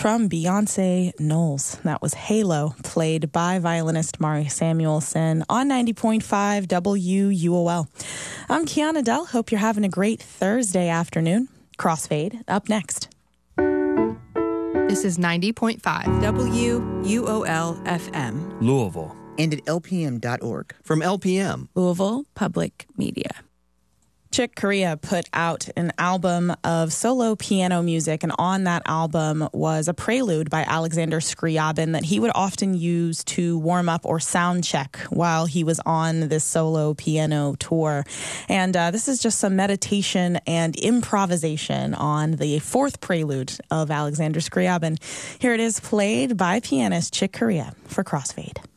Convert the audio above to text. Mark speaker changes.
Speaker 1: from Beyonce Knowles. That was Halo, played by violinist Mari Samuelson on 90.5 WUOL. I'm Kiana Dell. Hope you're having a great Thursday afternoon. Crossfade up next.
Speaker 2: This is 90.5 WUOL FM.
Speaker 3: Louisville.
Speaker 4: And at lpm.org.
Speaker 3: From LPM.
Speaker 2: Louisville Public Media.
Speaker 1: Chick Corea put out an album of solo piano music, and on that album was a prelude by Alexander Scriabin that he would often use to warm up or sound check while he was on this solo piano tour. And this is just some meditation and improvisation on the fourth prelude of Alexander Scriabin. Here it is, played by pianist Chick Corea for Crossfade.